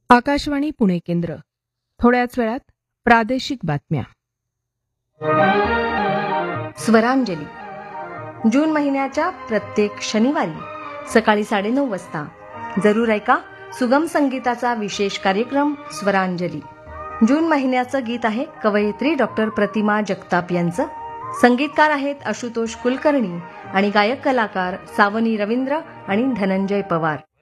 आकाशवाणी पुणे केंद्र. थोड्याच वेळात प्रादेशिक बातम्या. स्वरांजली जून महिन्याच्या प्रत्येक शनिवारी सकाळी 9:30 वाजता जरूर ऐका सुगम संगीताचा विशेष कार्यक्रम स्वरांजली. जून महिन्याचं गीत आहे कवयित्री डॉक्टर प्रतिमा जगताप यांचं. संगीतकार आहेत आशुतोष कुलकर्णी आणि गायक कलाकार सावनी रवींद्र आणि धनंजय पवार.